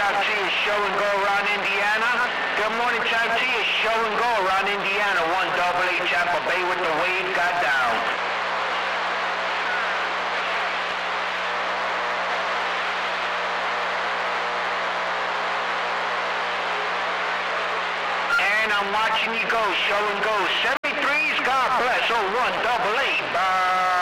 Chuck T. It's show and go around Indiana. Good morning, Chuck T. It's show and go around Indiana. 1AA Tampa Bay with the wave got down. And I'm watching you go, show and go. 73's God bless. Oh, 1AA. Bye.